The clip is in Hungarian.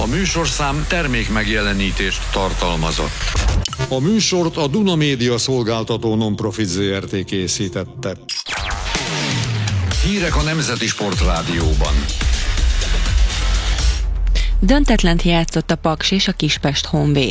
műsorszám termékmegjelenítést tartalmazott. A műsort a Duna Média Szolgáltató Nonprofit Zrt. Készítette. Hírek a Nemzeti Sportrádióban. Döntetlent játszott a Paks és a Kispest Honvéd.